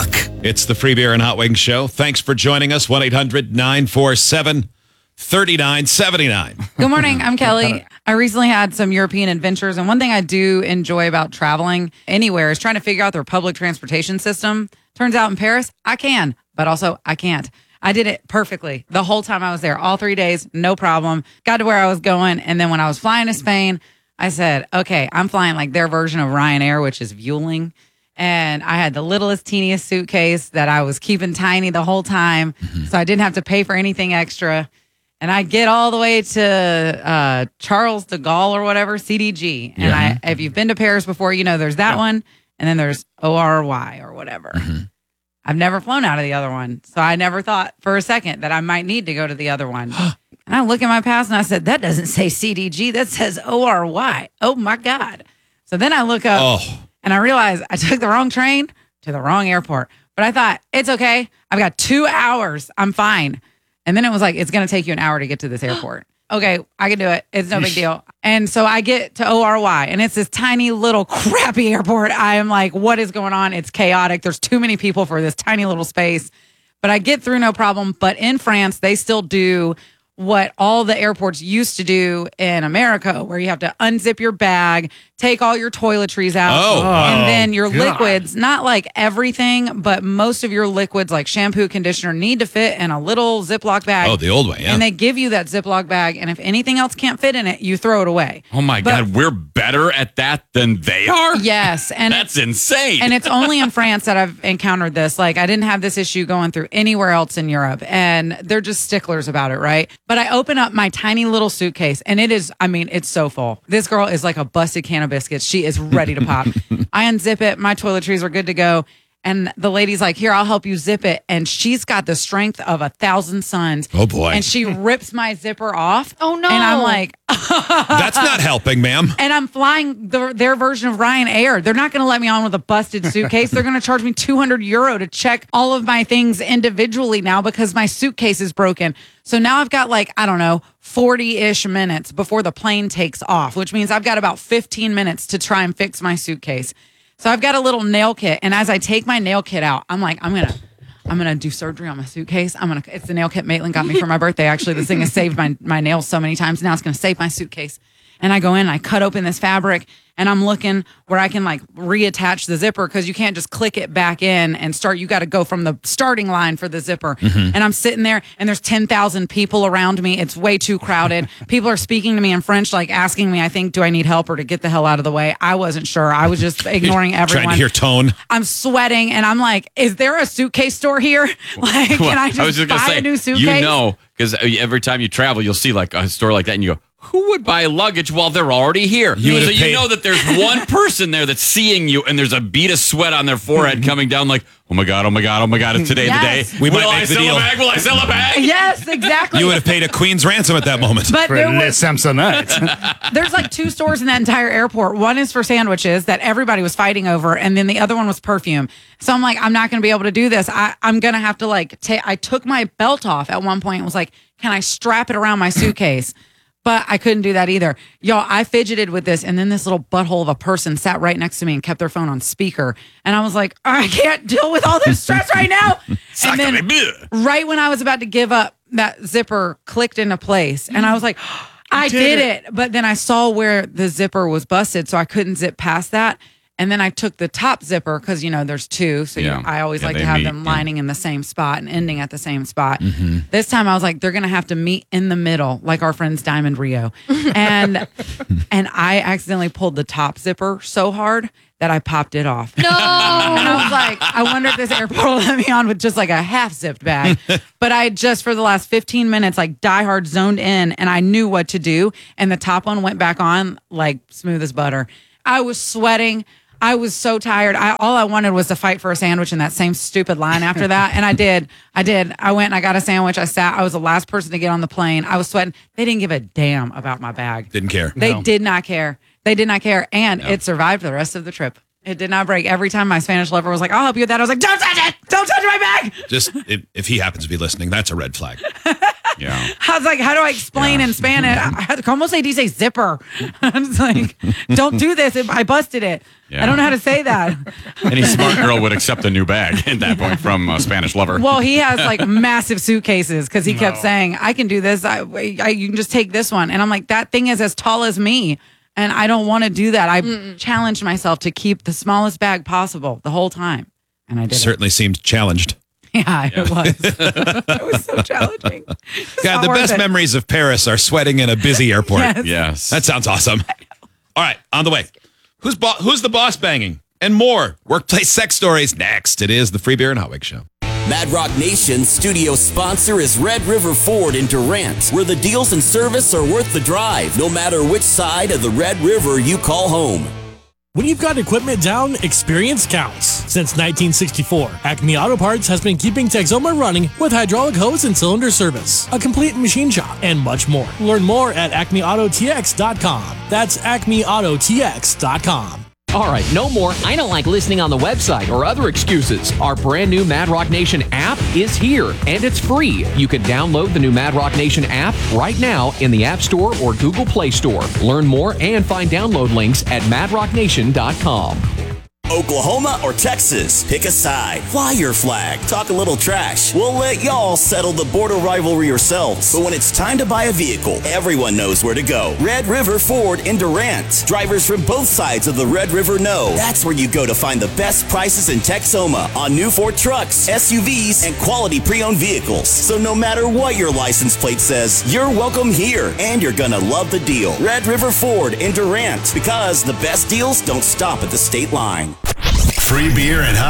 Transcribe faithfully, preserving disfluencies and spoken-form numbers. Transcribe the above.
o'clock. It's the Free Beer and Hot Wings Show. Thanks for joining us. one eight hundred nine four seven three nine seven nine. Good morning. I'm Kelly. I recently had some European adventures, and one thing I do enjoy about traveling anywhere is trying to figure out their public transportation system. Turns out in Paris, I can, but also I can't. I did it perfectly the whole time I was there, all three days, no problem. Got to where I was going, and then when I was flying to Spain, I said, okay, I'm flying like their version of Ryanair, which is Vueling. And I had the littlest, teeniest suitcase that I was keeping tiny the whole time, mm-hmm. so I didn't have to pay for anything extra. And I get all the way to uh, Charles de Gaulle or whatever, C D G. And yeah. I, if you've been to Paris before, you know there's that yeah. one, and then there's O R Y or whatever. Mm-hmm. I've never flown out of the other one, so I never thought for a second that I might need to go to the other one. And I look at my pass and I said, that doesn't say C D G, that says O R Y. Oh my God. So then I look up oh. and I realize I took the wrong train to the wrong airport. But I thought, it's okay. I've got two hours. I'm fine. And then it was like, it's going to take you an hour to get to this airport. Okay, I can do it. It's no big deal. And so I get to O R Y, and it's this tiny little crappy airport. I am like, what is going on? It's chaotic. There's too many people for this tiny little space. But I get through no problem. But in France, they still do what all the airports used to do in America, where you have to unzip your bag, take all your toiletries out, oh, and oh, then your God. liquids, not like everything, but most of your liquids like shampoo, conditioner need to fit in a little Ziploc bag. Oh, the old way, yeah. And they give you that Ziploc bag, and if anything else can't fit in it, you throw it away. Oh my but, God, we're better at that than they are? Yes. And that's insane. And it's only in France that I've encountered this. Like, I didn't have this issue going through anywhere else in Europe, and they're just sticklers about it, right? But I open up my tiny little suitcase, and it is, I mean, it's so full. This girl is like a busted can of biscuits. She is ready to pop. I unzip it. My toiletries are good to go. And the lady's like, here, I'll help you zip it. And she's got the strength of a thousand suns. Oh, boy. And she rips my zipper off. Oh, no. And I'm like, that's not helping, ma'am. And I'm flying the, their version of Ryanair. They're not going to let me on with a busted suitcase. They're going to charge me two hundred euro to check all of my things individually now because my suitcase is broken. So now I've got like, I don't know, forty-ish minutes before the plane takes off, which means I've got about fifteen minutes to try and fix my suitcase. So I've got a little nail kit, and as I take my nail kit out, I'm like, I'm gonna, I'm gonna do surgery on my suitcase. I'm gonna. It's the nail kit Maitland got me for my birthday. Actually, this thing has saved my my nails so many times. Now it's gonna save my suitcase. And I go in, and I cut open this fabric, and I'm looking where I can like reattach the zipper because you can't just click it back in and start. You got to go from the starting line for the zipper. Mm-hmm. And I'm sitting there, and there's ten thousand people around me. It's way too crowded. People are speaking to me in French, like asking me, I think, do I need help or to get the hell out of the way? I wasn't sure. I was just ignoring everyone. Trying to hear tone. I'm sweating, and I'm like, is there a suitcase store here? Like, well, can I just, I was just buy say, a new suitcase? You know, because every time you travel, you'll see like a store like that, and you go, who would buy luggage while they're already here? You so paid- you know that there's one person there that's seeing you, and there's a bead of sweat on their forehead coming down like, oh my God, oh my God, oh my God, it's today yes. the day. We Will might I make the sell deal. a bag? Will I sell a bag? Yes, exactly. You would have paid a queen's ransom at that moment. But there was, Samsonite. there's like two stores in that entire airport. One is for sandwiches that everybody was fighting over, and then the other one was perfume. So I'm like, I'm not going to be able to do this. I, I'm going to have to like take, I took my belt off at one point and was like, can I strap it around my suitcase? But I couldn't do that either. Y'all, I fidgeted with this, and then this little butthole of a person sat right next to me and kept their phone on speaker. And I was like, I can't deal with all this stress right now. And then right when I was about to give up, that zipper clicked into place. And I was like, I did it. But then I saw where the zipper was busted, so I couldn't zip past that. And then I took the top zipper because, you know, there's two. So yeah. you, I always yeah, like to have meet, them yeah. lining in the same spot and ending at the same spot. Mm-hmm. This time I was like, they're going to have to meet in the middle, like our friends Diamond Rio. And and I accidentally pulled the top zipper so hard that I popped it off. No! And I was like, I wonder if this airport will let me on with just like a half zipped bag. But I just for the last fifteen minutes, like diehard zoned in, and I knew what to do. And the top one went back on like smooth as butter. I was sweating. I was so tired. I all I wanted was to fight for a sandwich in that same stupid line after that. And I did. I did. I went and I got a sandwich. I sat. I was the last person to get on the plane. I was sweating. They didn't give a damn about my bag. Didn't care. They No. did not care. They did not care. And No. it survived the rest of the trip. It did not break. Every time my Spanish lover was like, I'll help you with that, I was like, don't touch it. Don't touch my bag. Just if, if he happens to be listening, that's a red flag. Yeah. I was like, how do I explain Yeah. in Spanish? I had to almost say, do you say zipper? I was like, don't do this. I busted it. Yeah. I don't know how to say that. Any smart girl would accept a new bag at that point from a Spanish lover. Well, he has like massive suitcases because he kept saying, I can do this. I, I, you can just take this one. And I'm like, that thing is as tall as me. And I don't want to do that. I Mm-mm. challenged myself to keep the smallest bag possible the whole time. And I did. Certainly seemed challenged. Yeah, it was. It was so challenging. It's God, not the worth best it. memories of Paris are sweating in a busy airport. Yes. Yes. That sounds awesome. All right, on the way. Who's bo- who's the boss banging? And more workplace sex stories next. It is the Free Beer and Hot Wings Show. Mad Rock Nation's studio sponsor is Red River Ford in Durant, where the deals and service are worth the drive, no matter which side of the Red River you call home. When you've got equipment down, experience counts. Since nineteen sixty-four, Acme Auto Parts has been keeping Texoma running with hydraulic hose and cylinder service, a complete machine shop, and much more. Learn more at acme auto t x dot com. That's acme auto t x dot com. All right, no more I don't like listening on the website or other excuses. Our brand new Mad Rock Nation app is here, and it's free. You can download the new Mad Rock Nation app right now in the App Store or Google Play Store. Learn more and find download links at mad rock nation dot com. Oklahoma or Texas, pick a side. Fly your flag. Talk a little trash. We'll let y'all settle the border rivalry yourselves. But when it's time to buy a vehicle, everyone knows where to go. Red River Ford in Durant. Drivers from both sides of the Red River know that's where you go to find the best prices in Texoma on new Ford trucks, S U Vs, and quality pre-owned vehicles. So no matter what your license plate says, you're welcome here, and you're gonna love the deal. Red River Ford in Durant, because the best deals don't stop at the state line. Free Beer and Hot